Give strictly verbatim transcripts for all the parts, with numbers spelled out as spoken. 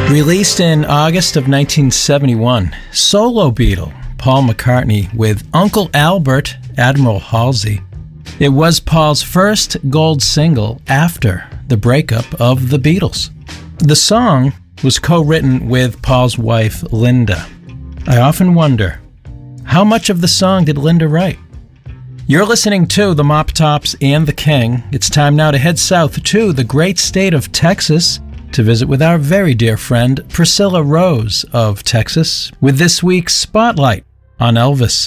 Released in August of nineteen seventy-one, solo Beatle Paul McCartney with Uncle Albert, Admiral Halsey. It was Paul's first gold single after the breakup of the Beatles. The song was co-written with Paul's wife, Linda. I often wonder, how much of the song did Linda write? You're listening to the Mop Tops and the King. It's time now to head south to the great state of Texas to visit with our very dear friend Priscilla Rose of Texas with this week's Spotlight on Elvis.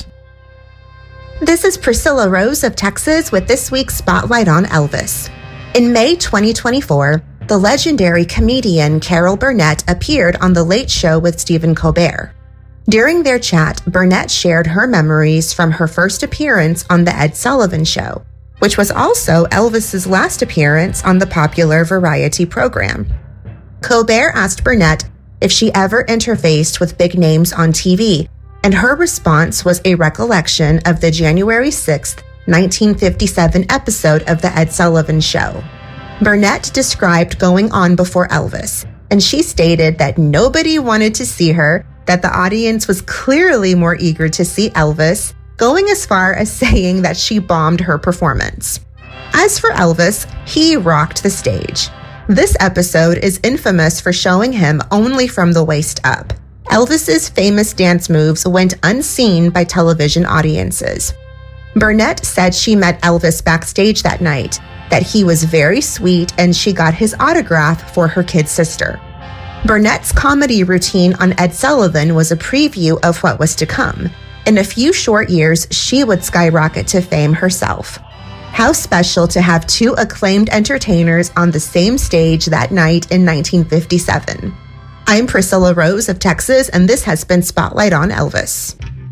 This is Priscilla Rose of Texas with this week's Spotlight on Elvis. In May twenty twenty-four, the legendary comedian Carol Burnett appeared on The Late Show with Stephen Colbert. During their chat, Burnett shared her memories from her first appearance on The Ed Sullivan Show, which was also Elvis's last appearance on the popular variety program. Colbert asked Burnett if she ever interfaced with big names on T V, and her response was a recollection of the January sixth, nineteen fifty-seven episode of The Ed Sullivan Show. Burnett described going on before Elvis, and she stated that nobody wanted to see her, that the audience was clearly more eager to see Elvis, going as far as saying that she bombed her performance. As for Elvis, he rocked the stage. This episode is infamous for showing him only from the waist up. Elvis's famous dance moves went unseen by television audiences. Burnett said she met Elvis backstage that night, that he was very sweet and she got his autograph for her kid sister. Burnett's comedy routine on Ed Sullivan was a preview of what was to come. In a few short years, she would skyrocket to fame herself. How special to have two acclaimed entertainers on the same stage that night in nineteen fifty-seven. I'm Priscilla Rose of Texas, and this has been Spotlight on Elvis.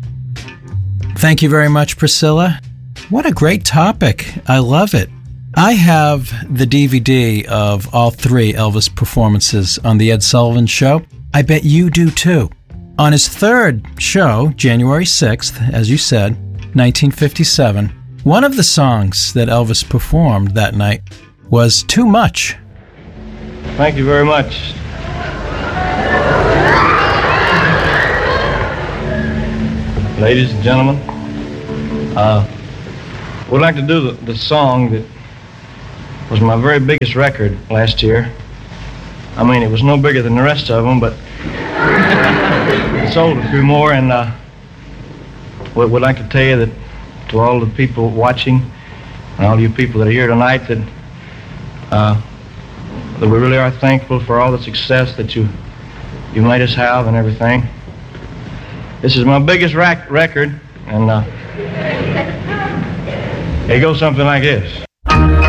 Thank you very much, Priscilla. What a great topic. I love it. I have the D V D of all three Elvis performances on The Ed Sullivan Show. I bet you do too. On his third show, January sixth, as you said, nineteen fifty-seven, one of the songs that Elvis performed that night was Too Much. Thank you very much. Ladies and gentlemen, uh, we'd like to do the, the song that was my very biggest record last year. I mean, it was no bigger than the rest of them, but it sold a few more, and uh, we'd, we'd like to tell you that to all the people watching and all you people that are here tonight that, uh, that we really are thankful for all the success that you, you made us have and everything. This is my biggest rac- record, and uh, it goes something like this.